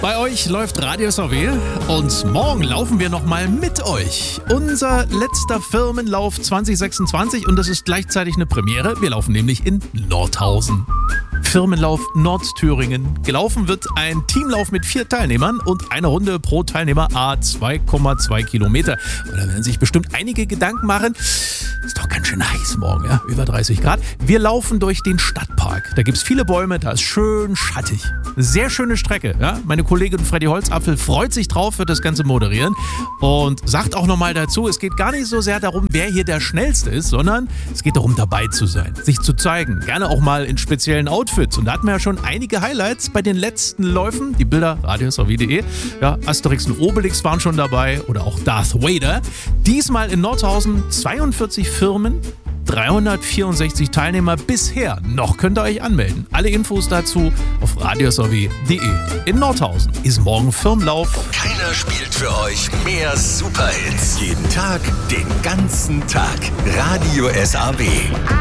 Bei euch läuft Radio SAW und morgen laufen wir nochmal mit euch. Unser letzter Firmenlauf 2026 und das ist gleichzeitig eine Premiere. Wir laufen nämlich in Nordhausen. Firmenlauf Nordthüringen. Gelaufen wird ein Teamlauf mit 4 Teilnehmern und eine Runde pro Teilnehmer à 2,2 Kilometer. Und da werden sich bestimmt einige Gedanken machen. Ist doch ganz schön heiß morgen, ja? Über 30 Grad. Wir laufen durch den Stadtpark. Da gibt es viele Bäume, da ist schön schattig. Sehr schöne Strecke, ja? Meine Kollegin Freddy Holzapfel freut sich drauf, wird das Ganze moderieren und sagt auch nochmal dazu, es geht gar nicht so sehr darum, wer hier der Schnellste ist, sondern es geht darum, dabei zu sein, sich zu zeigen. Gerne auch mal in speziellen Outfits. Und da hatten wir ja schon einige Highlights bei den letzten Läufen. Die Bilder, radiosrv.de. Ja, Asterix und Obelix waren schon dabei oder auch Darth Vader. Diesmal in Nordhausen 42 Firmen, 364 Teilnehmer bisher. Noch könnt ihr euch anmelden. Alle Infos dazu auf radiosrv.de. In Nordhausen ist morgen Firmenlauf. Keiner spielt für euch mehr Superhits. Jeden Tag, den ganzen Tag. Radio SAW.